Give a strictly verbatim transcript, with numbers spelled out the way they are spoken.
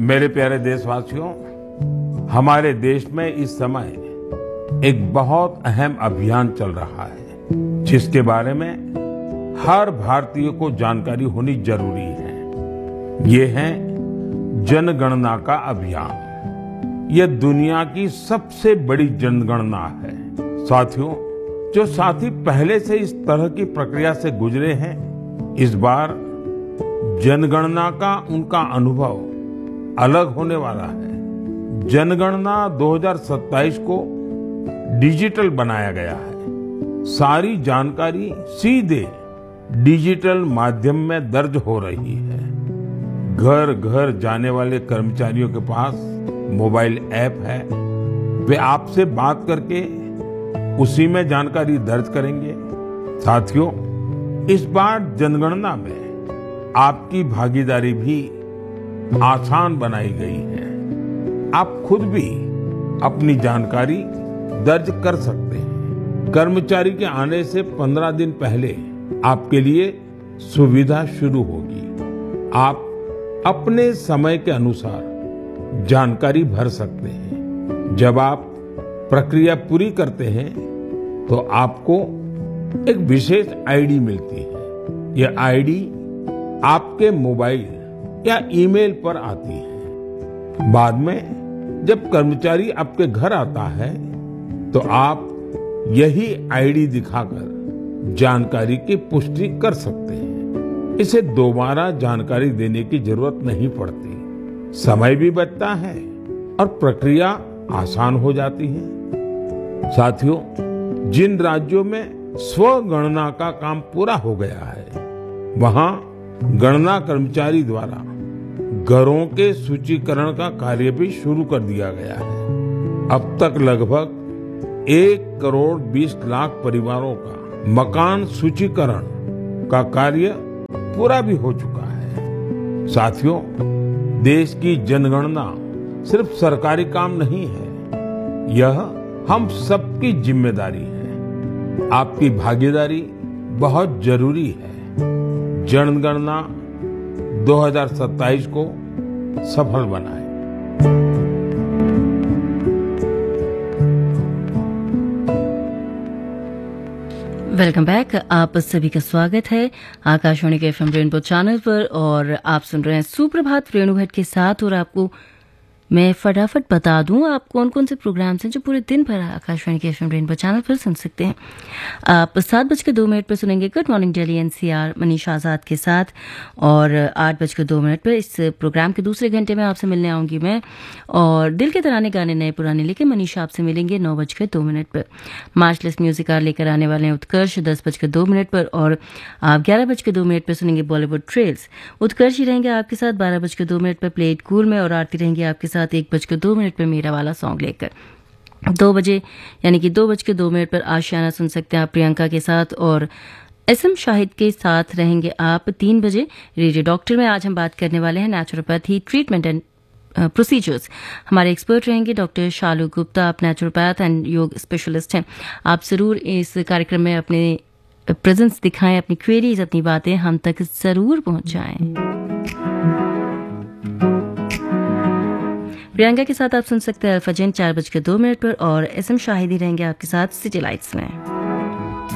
मेरे प्यारे देशवासियों, हमारे देश में इस समय एक बहुत अहम अभियान चल रहा है जिसके बारे में हर भारतीय को जानकारी होनी जरूरी है। ये है जनगणना का अभियान। यह दुनिया की सबसे बड़ी जनगणना है। साथियों, जो साथी पहले से इस तरह की प्रक्रिया से गुजरे हैं, इस बार जनगणना का उनका अनुभव अलग होने वाला है। जनगणना दो हज़ार सत्ताईस को डिजिटल बनाया गया है। सारी जानकारी सीधे डिजिटल माध्यम में दर्ज हो रही है। घर घर जाने वाले कर्मचारियों के पास मोबाइल ऐप है। वे आपसे बात करके उसी में जानकारी दर्ज करेंगे। साथियों, इस बार जनगणना में आपकी भागीदारी भी आसान बनाई गई है। आप खुद भी अपनी जानकारी दर्ज कर सकते हैं। कर्मचारी के आने से पंद्रह दिन पहले आपके लिए सुविधा शुरू होगी। आप अपने समय के अनुसार जानकारी भर सकते हैं। जब आप प्रक्रिया पूरी करते हैं तो आपको एक विशेष आईडी मिलती है। यह आईडी आपके मोबाइल या ईमेल पर आती है। बाद में जब कर्मचारी आपके घर आता है तो आप यही आईडी दिखाकर जानकारी की पुष्टि कर सकते हैं। इसे दोबारा जानकारी देने की जरूरत नहीं पड़ती। समय भी बचता है और प्रक्रिया आसान हो जाती है। साथियों, जिन राज्यों में स्वगणना का काम पूरा हो गया है, वहां गणना कर्मचारी द्वारा घरों के सूचीकरण का कार्य भी शुरू कर दिया गया है। अब तक लगभग एक करोड़ बीस लाख परिवारों का मकान सूचीकरण का कार्य पूरा भी हो चुका है। साथियों, देश की जनगणना सिर्फ सरकारी काम नहीं है, यह हम सबकी जिम्मेदारी है। आपकी भागीदारी बहुत जरूरी है। जनगणना दो हज़ार सत्ताईस को सफल बनाएं। Welcome back. आप सभी का स्वागत है आकाशवाणी के एफएम रेनबो चैनल पर और आप सुन रहे हैं सुप्रभात रेणु भट्ट के साथ। और आपको मैं फटाफट बता दूं आप कौन कौन से प्रोग्राम्स हैं जो पूरे दिन भर आकाशवाणी के एफएम रेनबो चैनल पर सुन सकते हैं। आप सात बज के दो मिनट पर सुनेंगे good morning Delhi NCR Manisha आजाद के साथ, और आठ बज के दो मिनट पर इस प्रोग्राम के दूसरे घंटे में आपसे मिलने आऊंगी मैं, और दिल के तराने गाने नए पुराने लेके मनीषा आपसे मिलेंगे नौ बज के दो मिनट पर। मार्चलेस म्यूजिक आर लेकर आने वाले हैं उत्कर्ष दस बज के दो मिनट पर, और आप ग्यारह बज के दो मिनट पर सुनेंगे बॉलीवुड ट्रेल्स। उत्कर्ष ही रहेंगे आपके साथ बारह बज के दो मिनट पर प्ले इट कूल में, और आरती रहेंगे आपके साथ एक बज के दो मिनट पर मेरा वाला सॉन्ग लेकर। दो बजे यानी कि दो बज के दो मिनट पर आशियाना सुन सकते हैं आप प्रियंका के साथ, और एस एम शाहिद के साथ रहेंगे आप तीन बजे रेडियो डॉक्टर में। आज हम बात करने वाले हैं नेचुरोपैथी ट्रीटमेंट एंड प्रोसीजर्स। हमारे एक्सपर्ट रहेंगे डॉक्टर शालू गुप्ता। आप नेचुरोपैथ एंड योग स्पेशलिस्ट हैं। आप जरूर इस कार्यक्रम में अपने प्रेजेंस दिखाएं, अपनी क्वेरीज, अपनी बातें हम तक जरूर पहुंचाएं। प्रियंका के साथ आप सुन सकते हैं अल्फाजन चार बज के दो मिनट पर, और एस एम शाहिदी रहेंगे आपके साथ सिटी लाइट्स में।